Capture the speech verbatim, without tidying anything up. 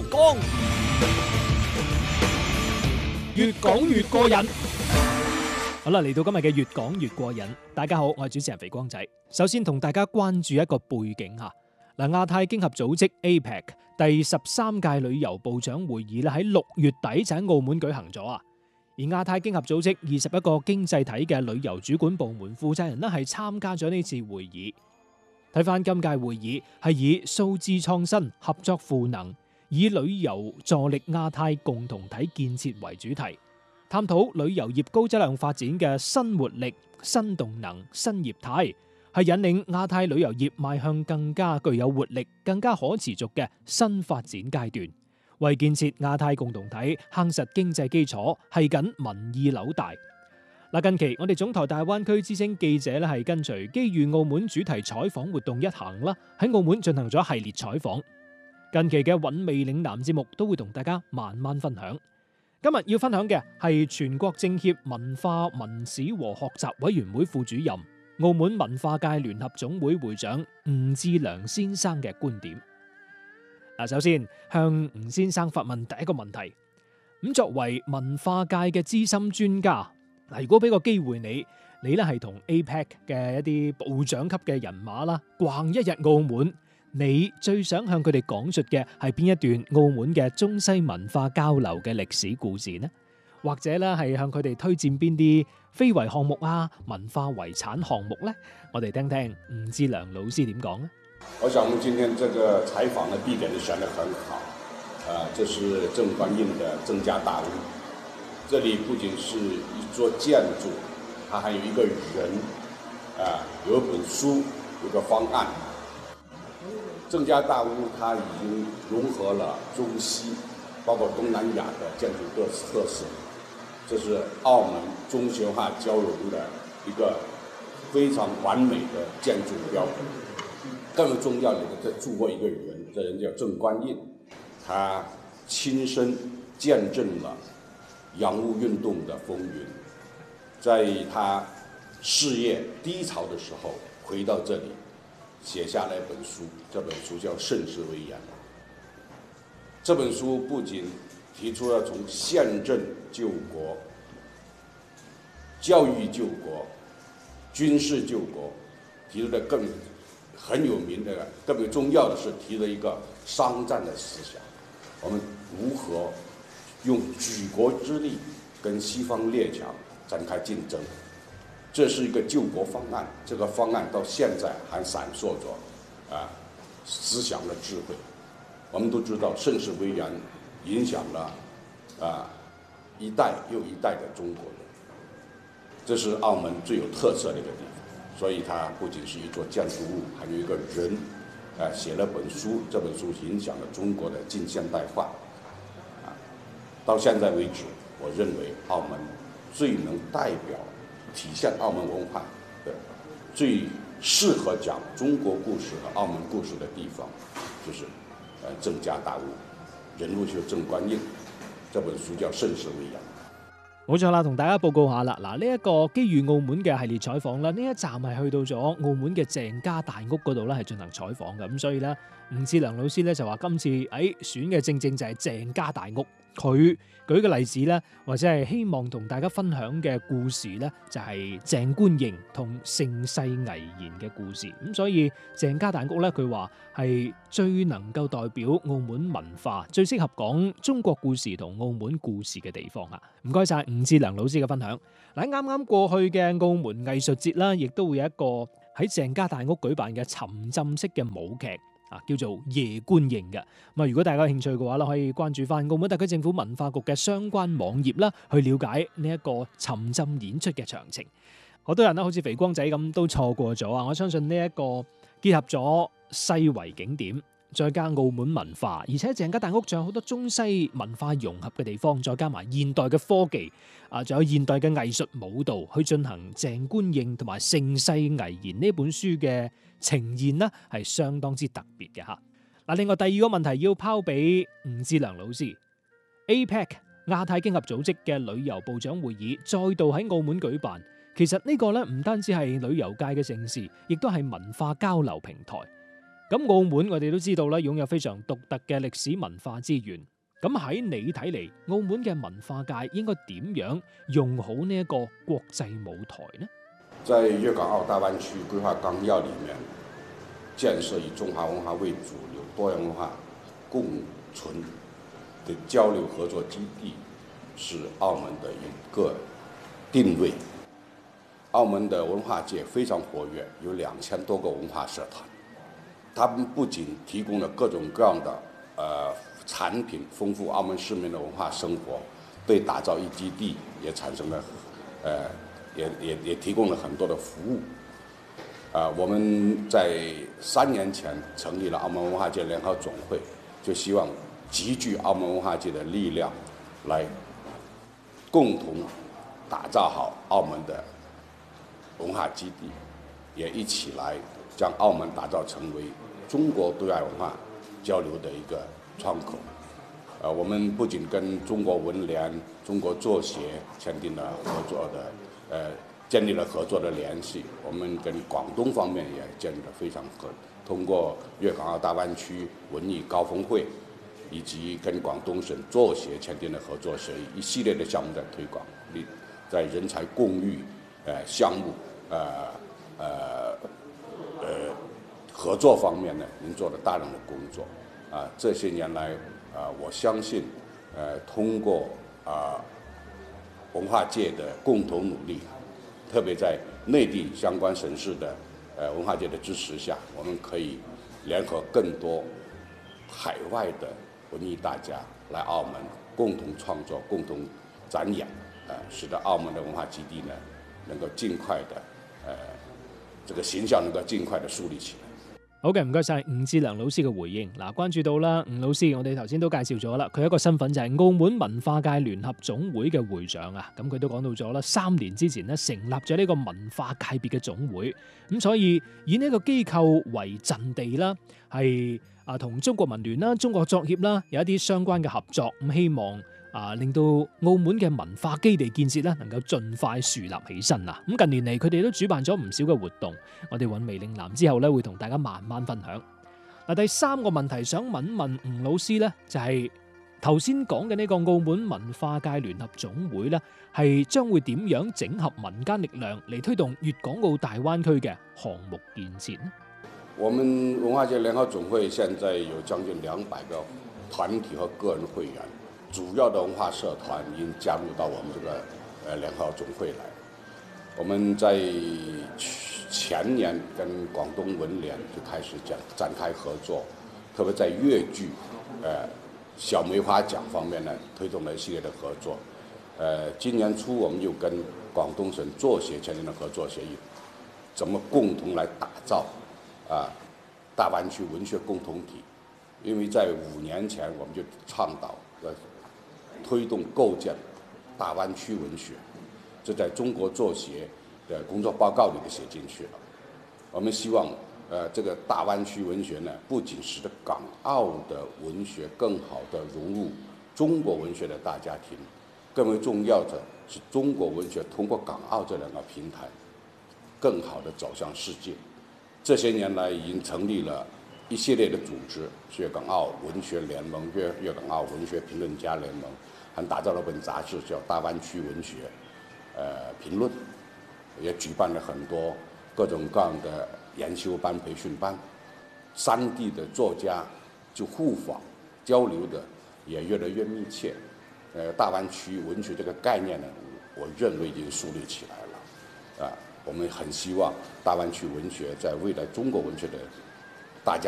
講，越講越過癮。好啦，嚟到今日嘅越講越過癮。大家好，我係主持人肥光仔。首先同大家關注一個背景吓。嗱，亞太經合組織 A P E C 第十三屆旅遊部長會議咧喺六月底就喺澳門舉行咗啊。而亞太經合組織二十一個經濟體嘅旅遊主管部門負責人咧係參加咗呢次會議。睇翻今屆會議係以數字創新、合作賦能，以旅遊助力亞太共同體建設為主題，探討旅遊業高質量發展嘅新活力、新動能、新業態，係引領亞太旅遊業邁向更加具有活力、更加可持續嘅新發展階段，為建設亞太共同體夯實經濟基礎，係緊民意紐帶。嗱，近期我哋總台大灣區之聲記者咧係跟隨機遇澳門主題採訪活動一行啦，喺澳門進行咗系列採訪。近期嘅韻味嶺南節目都會同大家慢慢分享。今日要分享嘅係全國政協文化文史和學習委員會副主任、澳門文化界聯合總會會長吳志良先生嘅觀點。嗱，首先向吳先生發問第一個問題。咁作為文化界嘅資深專家，嗱，如果俾個機會你，你咧係同 A P E C 嘅一啲部長級嘅人馬啦，逛一日澳門，你最想向佢哋講述嘅係邊一段澳門嘅中西文化交流嘅歷史故事呢？或者咧係向佢哋推薦邊啲非遺項目啊、文化遺產項目呢？我哋聽聽吳志良老師點講呢？ 我想我們今天這個採訪的地點就選得很好，啊，這是正觀音的鄭家大屋。這裡不僅是一座建築，它還有一個人，啊，有一本書，有個方案。鄭家大屋它已經融合了中西，包括東南亞的建築特特色，這是澳門中西文化交融的一個非常完美的建築標本。更重要的，這住過一個人，這人叫鄭觀音，他親身見證了洋務運動的風雲，在他事業低潮的時候，回到這裡，寫下了一本書，這本書叫《盛世威嚴》。這本書不僅提出了從憲政救國、教育救國、軍事救國，提出的更很有名的、更重要的是提了一個商戰的思想，我們如何用舉國之力跟西方列強展開競爭，這是一個救國方案。這個方案到現在還閃爍着啊思想的智慧。我們都知道盛世威嚴影響了啊一代又一代的中國人，這是澳門最有特色的一個地方。所以它不僅是一座建築物，還有一個人啊寫了本書，這本書影響了中國的近現代化。到現在為止，我認為澳門最能代表、體現澳門文化的、最適合講中國故事和澳門故事的地方，就是呃鄭家大屋，人物就是鄭觀音。這本書叫《盛世威嚴》。 冇錯啦，同大家報告下啦。嗱，呢一個機遇澳門嘅系列採訪啦，呢一站係去到咗澳門嘅鄭家大屋嗰度咧，係進行採訪嘅。咁所以咧，吳志良老師咧就話今次誒選嘅正正就係鄭家大屋。佢舉嘅例子咧，或者係希望同大家分享嘅故事咧，就係鄭觀應同盛世危言嘅故事。咁所以鄭家大屋咧，佢話係最能夠代表澳門文化，最適合講中國故事同澳門故事嘅地方啊！唔該晒吳志良老師嘅分享。嗱，啱啱過去嘅澳門藝術節啦，亦都會有一個喺鄭家大屋舉辦嘅沉浸式嘅舞劇。啊，叫做夜觀應嘅。咁啊，如果大家有興趣嘅話咧，可以關注翻澳門特區政府文化局嘅相關網頁啦，去了解呢一個沉浸演出嘅詳情。好多人咧，好似肥光仔咁都錯過咗啊！我相信呢一個結合咗西圍景點，再加澳門文化，而且鄭家大屋仲有好多中西文化融合嘅地方，再加埋現代嘅科技啊，仲有現代嘅藝術舞蹈去進行鄭觀應同埋盛世危言呢本書嘅呈現呢，係相當之特別嘅吓。嗱，另外第二個問題要拋俾吳志良老師。A P E C 亞太經合組織嘅旅遊部長會議再度喺澳門舉辦，其實呢個咧唔單止係旅遊界嘅盛事，亦都係文化交流平台。 咁澳門我哋都知道啦，擁有非常獨特嘅歷史文化資源。咁喺你睇嚟，澳門嘅文化界應該點樣用好呢一個國際舞台呢？ 在粵港澳大灣區規劃綱要裡面，建設以中華文化為主流、多元文化共存的交流合作基地，是澳門的一個定位。澳門的文化界非常活躍，有兩千多個文化社團，他們不僅提供了各種各樣的呃產品，豐富澳門市民的文化生活，對打造一基地也產生了呃也也也提供了很多的服務。啊、呃，我們在三年前成立了澳門文化界聯合總會，就希望集聚澳門文化界的力量，來共同打造好澳門的文化基地，也一起來將澳門打造成為中國對外文化交流的一個窗口。呃，我們不僅跟中國文聯、中國作協簽訂了合作的，呃，建立了合作的聯繫。我們跟廣東方面也建立了非常合，通過粵港澳大灣區文藝高峰會，以及跟廣東省作協簽訂了合作協議，一系列的項目在推廣，在人才共育、呃項目、呃呃呃合作方面呢，您做了大量的工作。啊，這些年來，啊，我相信，呃，通過啊文化界的共同努力，特別在內地相關省市的呃文化界的支持下，我們可以聯合更多海外的文藝大家來澳門，共同創作、共同展演，呃，使得澳門的文化基地呢，能夠盡快的，呃，這個形象能夠盡快的樹立起來。 好嘅，唔該晒伍志良老師嘅回應。嗱，關注到啦，伍老師，我哋頭先都介紹咗啦，佢一個身份就係澳門文化界聯合總會嘅會長啊。咁佢都講到咗啦，三年之前呢，成立咗呢個文化界別嘅總會，咁所以以呢個機構為陣地啦，係啊同中國文聯啦、中國作協啦有一啲相關嘅合作，咁希望啊，令到澳門嘅文化基地建設咧，能夠盡快樹立起身啊！咁近年嚟，佢哋都主辦咗唔少嘅活動。我哋揾微嶺南之後咧，會同大家慢慢分享。嗱，第三個問題想問問吳老師咧，就係頭先講嘅呢個澳門文化界聯合總會咧，係將會點樣整合民間力量嚟推動粵港澳大灣區嘅項目建設呢？ 我們文化界聯合總會現在有將近兩百個團體和個人會員。主要的文化社團已經加入到我們這個呃聯合總會來。我們在前年跟廣東文聯就開始展展開合作，特別在粵劇、呃小梅花獎方面呢，推動了一系列的合作。呃，今年初我們又跟廣東省作協簽訂了合作協議，怎麼共同來打造啊大灣區文學共同體？因為在五年前我們就倡導呃。推動構建大灣區文學，這在中國作協的工作報告裏都寫進去了。我們希望，呃，這個大灣區文學呢，不僅使得港澳的文學更好地融入中國文學的大家庭，更為重要的是中國文學通過港澳這兩個平台，更好地走向世界。這些年來已經成立了一系列的組織，粵港澳文學聯盟、粵粵港澳文學評論家聯盟，還打造了本雜誌叫《大灣區文學》，呃，評論，也舉辦了很多各種各樣的研修班、培訓班，三地的作家就互訪交流的也越來越密切。呃，大灣區文學這個概念呢，我認為已經樹立起來了，啊，我們很希望大灣區文學在未來中國文學的